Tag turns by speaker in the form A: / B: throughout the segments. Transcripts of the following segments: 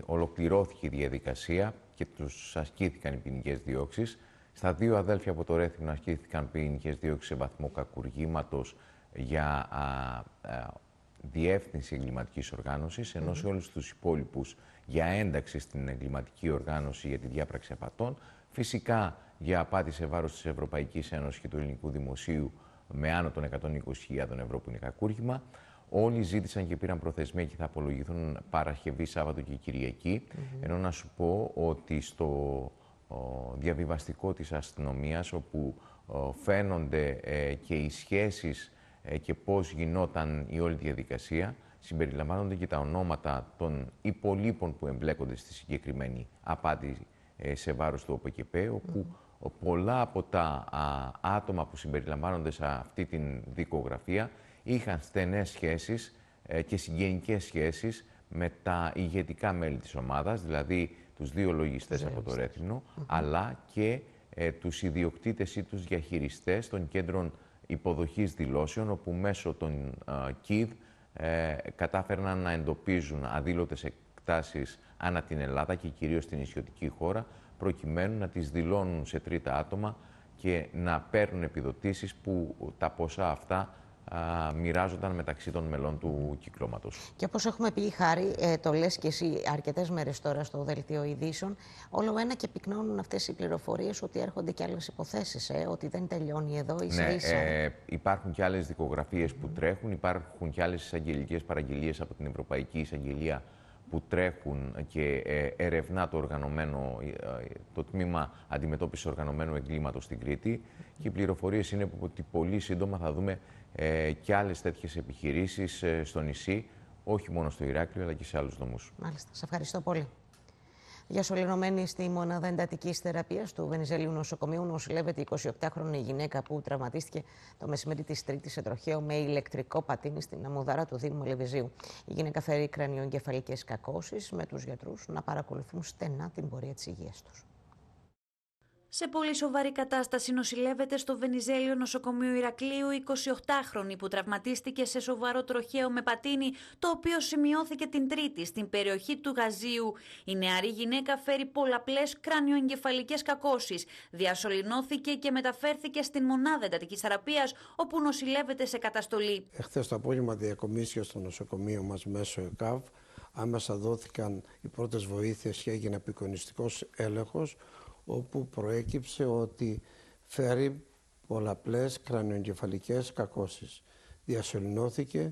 A: ολοκληρώθηκε η διαδικασία και τους ασκήθηκαν οι ποινικές διώξεις. Στα δύο αδέλφια από το Ρέθυμνο ασκήθηκαν ποινικές διώξεις σε βαθμό κακουργήματος για διεύθυνση εγκληματικής οργάνωσης, ενώ σε όλους τους υπόλοιπους για ένταξη στην εγκληματική οργάνωση για τη διάπραξη απατών, φυσικά για απάτη σε βάρος της Ευρωπαϊκής Ένωσης και του ελληνικού δημοσίου με άνω των 120.000 ευρώ που είναι κακούργημα. Όλοι ζήτησαν και πήραν προθεσμία και θα απολογηθούν Παρασκευή, Σάββατο και Κυριακή. Ενώ να σου πω ότι στο διαβιβαστικό της αστυνομίας, όπου φαίνονται και οι σχέσεις και πώς γινόταν η όλη διαδικασία, συμπεριλαμβάνονται και τα ονόματα των υπολείπων που εμπλέκονται στη συγκεκριμένη απάτη σε βάρος του ΟΠΚΠ, όπου πολλά από τα άτομα που συμπεριλαμβάνονται σε αυτή την δικογραφία είχαν στενές σχέσεις και συγγενικές σχέσεις με τα ηγετικά μέλη της ομάδας, δηλαδή τους δύο λογιστές από το Ρέθυμνο, αλλά και τους ιδιοκτήτες ή τους διαχειριστές των κέντρων υποδοχής δηλώσεων, όπου μέσω των ΚΙΔ κατάφεραν να εντοπίζουν αδήλωτες εκτάσεις ανά την Ελλάδα και κυρίως στην νησιωτική χώρα, προκειμένου να τις δηλώνουν σε τρίτα άτομα και να παίρνουν επιδοτήσεις που τα ποσά αυτά μοιράζονταν μεταξύ των μελών του κυκλώματος. Και
B: όπως έχουμε πει, Χάρη, το λες και εσύ αρκετές μέρες τώρα στο Δελτίο Ειδήσεων, όλο ένα και πυκνώνουν αυτές οι πληροφορίες ότι έρχονται και άλλες υποθέσεις, ότι δεν τελειώνει εδώ ίσα-ίσα.
A: Υπάρχουν και άλλες δικογραφίες που τρέχουν, υπάρχουν και άλλες εισαγγελικές παραγγελίες από την Ευρωπαϊκή Εισαγγελία που τρέχουν και ερευνά το τμήμα αντιμετώπισης οργανωμένου εγκλήματος στην Κρήτη. Και οι πληροφορίες είναι ότι πολύ σύντομα θα δούμε και άλλες τέτοιες επιχειρήσεις στο νησί, όχι μόνο στο Ηράκλειο, αλλά και σε άλλους νομούς.
B: Μάλιστα. Σε ευχαριστώ πολύ. Διασωληνωμένη στη μονάδα εντατικής θεραπείας του Βενιζέλιου νοσοκομείου νοσηλεύεται η 28χρονη γυναίκα που τραυματίστηκε το μεσημέρι της Τρίτης σε τροχαίο με ηλεκτρικό πατίνι στην Αμμουδάρα του Δήμου Ελεβιζίου. Η γυναίκα φέρει κρανιοεγκεφαλικές κακώσεις, με τους γιατρούς να παρακολουθούν στενά την πορεία της υγείας τους.
C: Σε πολύ σοβαρή κατάσταση νοσηλεύεται στο Βενιζέλιο νοσοκομείο Ηρακλείου η 28χρονη που τραυματίστηκε σε σοβαρό τροχαίο με πατίνι, το οποίο σημειώθηκε την Τρίτη στην περιοχή του Γαζίου. Η νεαρή γυναίκα φέρει πολλαπλές κρανιοεγκεφαλικές κακώσεις. Διασωληνώθηκε και μεταφέρθηκε στην μονάδα εντατικής θεραπείας, όπου νοσηλεύεται σε καταστολή.
D: Εχθές το απόγευμα διακομίσιο στο νοσοκομείο μας μέσω ΕΚΑΒ. Άμεσα δόθηκαν οι πρώτες βοήθειες και έγινε απεικονιστικός έλεγχος, όπου προέκυψε ότι φέρει πολλαπλές κρανιοεγκεφαλικές κακώσεις. Διασωληνώθηκε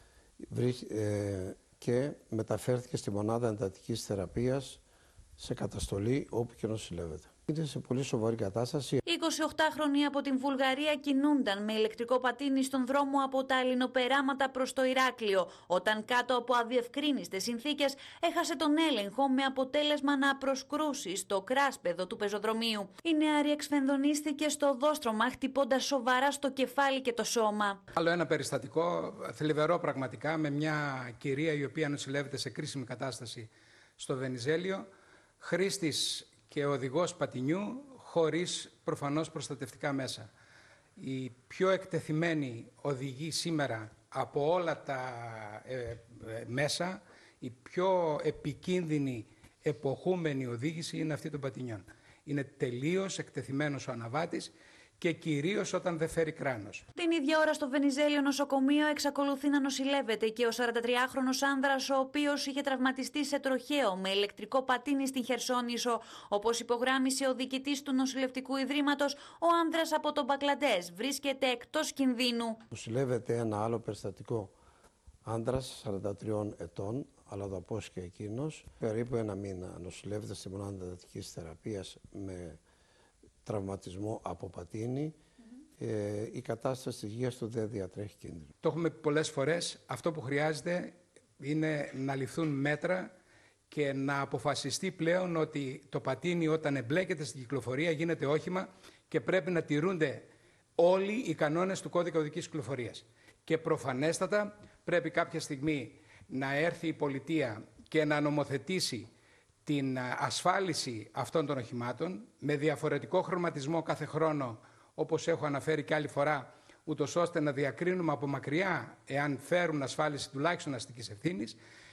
D: και μεταφέρθηκε στη μονάδα εντατικής θεραπείας σε καταστολή, όπου και νοσηλεύεται. Είναι σε πολύ σοβαρή κατάσταση.
C: Οι 28χρονοι από την Βουλγαρία κινούνταν με ηλεκτρικό πατίνι στον δρόμο από τα Ελληνοπεράματα προς το Ηράκλειο, όταν κάτω από αδιευκρίνιστες συνθήκες έχασε τον έλεγχο, με αποτέλεσμα να προσκρούσει στο κράσπεδο του πεζοδρομίου. Η νεαρή εξφενδονίστηκε στο οδόστρωμα, χτυπώντας σοβαρά στο κεφάλι και το σώμα.
E: Άλλο ένα περιστατικό, θλιβερό πραγματικά, με μια κυρία η οποία νοσηλεύεται σε κρίσιμη κατάσταση στο Βενιζέλιο, χρήστης και οδηγός πατινιού, χωρίς προφανώς προστατευτικά μέσα. Οι πιο εκτεθειμένοι οδηγοί σήμερα από όλα τα μέσα, η πιο επικίνδυνη εποχούμενη οδήγηση είναι αυτή των πατινιών. Είναι τελείως εκτεθειμένος ο αναβάτης και κυρίως όταν δεν φέρει κράνος.
C: Την ίδια ώρα στο Βενιζέλιο νοσοκομείο εξακολουθεί να νοσηλεύεται και ο 43χρονος άνδρας, ο οποίος είχε τραυματιστεί σε τροχαίο με ηλεκτρικό πατίνι στην Χερσόνησο. Όπως υπογράμμισε ο διοικητής του νοσηλευτικού ιδρύματος, ο άνδρας από τον Μπαγκλαντές βρίσκεται εκτός κινδύνου.
D: Νοσηλεύεται ένα άλλο περιστατικό άνδρας 43 ετών, αλλά το πώς και εκείνος, περίπου ένα μήνα νοσηλεύεται στη μονάδα εντατικής θεραπείας με τραυματισμό από πατίνι. Η κατάσταση της υγείας του δεν διατρέχει κίνδυνο.
E: Το έχουμε πει πολλές φορές. Αυτό που χρειάζεται είναι να ληφθούν μέτρα και να αποφασιστεί πλέον ότι το πατίνι, όταν εμπλέκεται στην κυκλοφορία, γίνεται όχημα και πρέπει να τηρούνται όλοι οι κανόνες του κώδικα οδικής κυκλοφορίας. Και προφανέστατα πρέπει κάποια στιγμή να έρθει η πολιτεία και να νομοθετήσει την ασφάλιση αυτών των οχημάτων με διαφορετικό χρωματισμό κάθε χρόνο, όπως έχω αναφέρει και άλλη φορά, ούτως ώστε να διακρίνουμε από μακριά εάν φέρουν ασφάλιση τουλάχιστον αστικής ευθύνης,